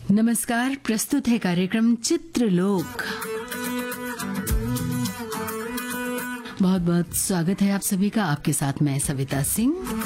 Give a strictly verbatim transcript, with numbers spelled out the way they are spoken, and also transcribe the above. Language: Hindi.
नमस्कार, प्रस्तुत है कार्यक्रम चित्रलोक। बहुत बहुत स्वागत है आप सभी का। आपके साथ मैं सविता सिंह।